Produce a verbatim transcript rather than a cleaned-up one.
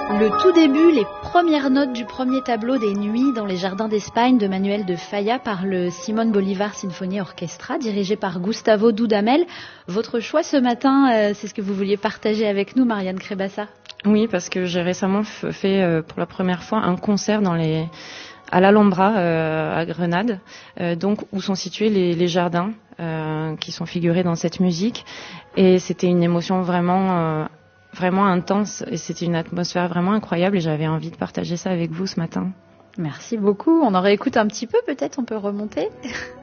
Le tout début, les premières notes du premier tableau des Nuits dans les jardins d'Espagne de Manuel de Falla par le Simón Bolívar Symphony Orchestra, dirigé par Gustavo Dudamel. Votre choix ce matin, euh, c'est ce que vous vouliez partager avec nous, Marianne Crébassa? Oui, parce que j'ai récemment f- fait euh, pour la première fois un concert dans les à l'Alhambra euh, à Grenade, euh, donc où sont situés les, les jardins euh, qui sont figurés dans cette musique, et c'était une émotion vraiment euh, vraiment intense, et c'était une atmosphère vraiment incroyable, et j'avais envie de partager ça avec vous ce matin. Merci beaucoup. On en réécoute un petit peu, peut-être, on peut remonter.